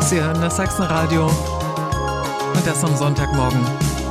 Sie hören das Sachsenradio und das am Sonntagmorgen.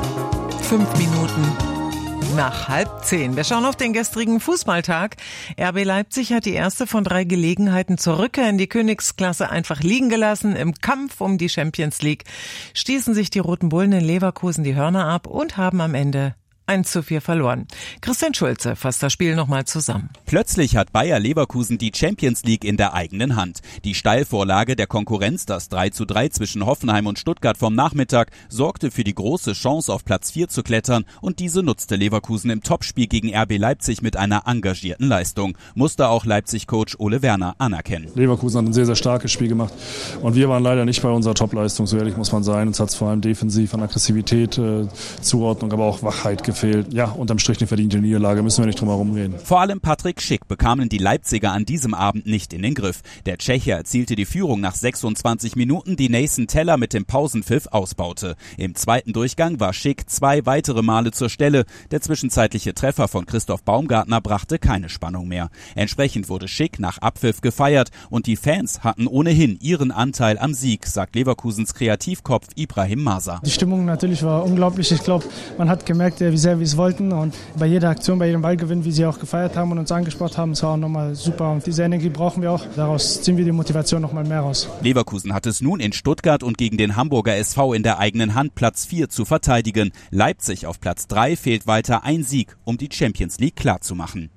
5 Minuten nach 9:30. Wir schauen auf den gestrigen Fußballtag. RB Leipzig hat die erste von 3 Gelegenheiten zur Rückkehr in die Königsklasse einfach liegen gelassen. Im Kampf um die Champions League stießen sich die Roten Bullen in Leverkusen die Hörner ab und haben am Ende 1:4 verloren. Christian Schulze fasst das Spiel nochmal zusammen. Plötzlich hat Bayer Leverkusen die Champions League in der eigenen Hand. Die Steilvorlage der Konkurrenz, das 3:3 zwischen Hoffenheim und Stuttgart vom Nachmittag, sorgte für die große Chance, auf Platz 4 zu klettern, und diese nutzte Leverkusen im Topspiel gegen RB Leipzig mit einer engagierten Leistung. Musste auch Leipzig-Coach Ole Werner anerkennen. Leverkusen hat ein sehr, sehr starkes Spiel gemacht und wir waren leider nicht bei unserer Topleistung, so ehrlich muss man sein. Uns hat es vor allem defensiv an Aggressivität, Zuordnung, aber auch Wachheit gefehlt. Ja, unterm Strich eine verdiente Niederlage, müssen wir nicht drum herum reden. Vor allem Patrick Schick bekamen die Leipziger an diesem Abend nicht in den Griff. Der Tscheche erzielte die Führung nach 26 Minuten, die Nathan Teller mit dem Pausenpfiff ausbaute. Im zweiten Durchgang war Schick 2 weitere Male zur Stelle. Der zwischenzeitliche Treffer von Christoph Baumgartner brachte keine Spannung mehr. Entsprechend wurde Schick nach Abpfiff gefeiert und die Fans hatten ohnehin ihren Anteil am Sieg, sagt Leverkusens Kreativkopf Ibrahim Masa. Die Stimmung natürlich war unglaublich. Ich glaube, man hat gemerkt, wie sehr wir es wollten, und bei jeder Aktion, bei jedem Ballgewinn, wie sie auch gefeiert haben und uns angesprochen haben, es war auch nochmal super, und diese Energie brauchen wir auch. Daraus ziehen wir die Motivation nochmal mehr raus. Leverkusen hat es nun in Stuttgart und gegen den Hamburger SV in der eigenen Hand, Platz 4 zu verteidigen. Leipzig auf Platz 3 fehlt weiter ein Sieg, um die Champions League klarzumachen.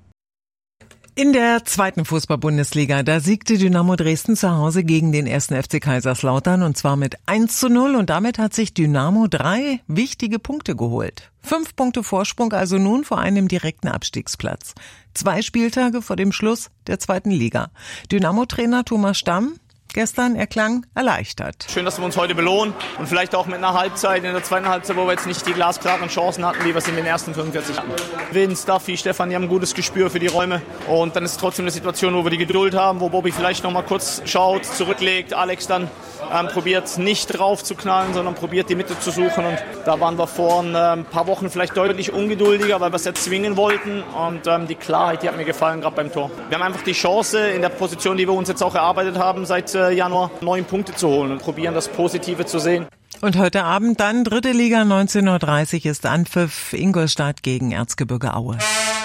In der zweiten Fußball-Bundesliga, da siegte Dynamo Dresden zu Hause gegen den 1. FC Kaiserslautern, und zwar mit 1:0, und damit hat sich Dynamo 3 wichtige Punkte geholt. 5 Punkte Vorsprung also nun vor einem direkten Abstiegsplatz. 2 Spieltage vor dem Schluss der zweiten Liga. Dynamo-Trainer Thomas Stamm: Gestern, er klang erleichtert. Schön, dass wir uns heute belohnen und vielleicht auch mit einer Halbzeit, in der zweiten Halbzeit, wo wir jetzt nicht die glasklaren Chancen hatten, wie wir es in den ersten 45 hatten. Vince, Duffy, Stefan, die haben ein gutes Gespür für die Räume, und dann ist es trotzdem eine Situation, wo wir die Geduld haben, wo Bobby vielleicht noch mal kurz schaut, zurücklegt, Alex dann probiert nicht drauf zu knallen, sondern probiert die Mitte zu suchen, und da waren wir vor ein paar Wochen vielleicht deutlich ungeduldiger, weil wir es erzwingen wollten, und die Klarheit, die hat mir gefallen, gerade beim Tor. Wir haben einfach die Chance, in der Position, die wir uns jetzt auch erarbeitet haben, seit Januar 9 Punkte zu holen, und probieren, das Positive zu sehen. Und heute Abend dann 3. Liga, 19:30 Uhr ist Anpfiff, Ingolstadt gegen Erzgebirge Aue.